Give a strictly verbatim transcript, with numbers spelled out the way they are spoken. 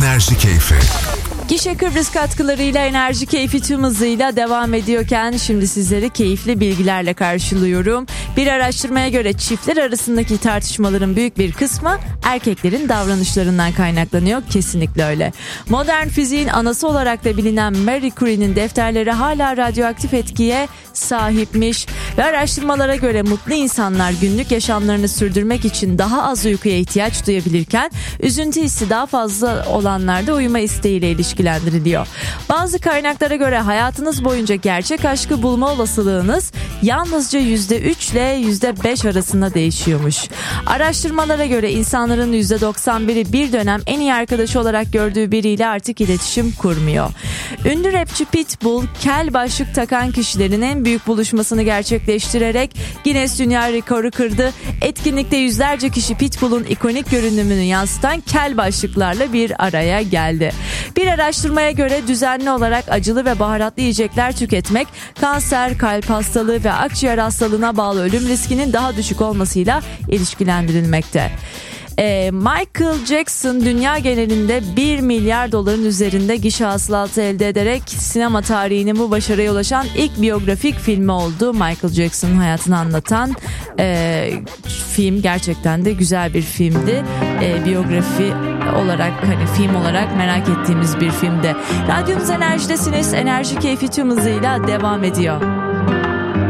Enerji Keyfi. Gişe Kıbrıs katkılarıyla Enerji Keyfi tüm hızıyla devam ediyorken şimdi sizleri keyifli bilgilerle karşılıyorum. Bir araştırmaya göre çiftler arasındaki tartışmaların büyük bir kısmı erkeklerin davranışlarından kaynaklanıyor. Kesinlikle öyle. Modern fiziğin anası olarak da bilinen Marie Curie'nin defterleri hala radyoaktif etkiye sahipmiş ve araştırmalara göre mutlu insanlar günlük yaşamlarını sürdürmek için daha az uykuya ihtiyaç duyabilirken üzüntü hissi daha fazla olanlarda uyuma isteğiyle ilişkilendiriliyor. Bazı kaynaklara göre hayatınız boyunca gerçek aşkı bulma olasılığınız yalnızca yüzde üç ile yüzde beş arasında değişiyormuş. Araştırmalara göre insanların yüzde doksan biri bir dönem en iyi arkadaşı olarak gördüğü biriyle artık iletişim kurmuyor. Ünlü rapçi Pitbull, kel başlık takan kişilerin en büyük buluşmasını gerçekleştirerek Guinness Dünya Rekoru kırdı. Etkinlikte yüzlerce kişi Pitbull'un ikonik görünümünü yansıtan kel başlıklarla bir araya geldi. Bir araştırmaya göre düzenli olarak acılı ve baharatlı yiyecekler tüketmek, kanser, kalp hastalığı ve akciğer hastalığına bağlı ölüm riskinin daha düşük olmasıyla ilişkilendirilmekte. Michael Jackson dünya genelinde bir milyar doların üzerinde gişe hasılatı elde ederek sinema tarihine bu başarıya ulaşan ilk biyografik filmi oldu. Michael Jackson'ın hayatını anlatan e, film gerçekten de güzel bir filmdi. E, biyografi olarak hani film olarak merak ettiğimiz bir filmde. Radyomuz Enerji'desiniz. Enerji Keyfi tüm hızıyla devam ediyor.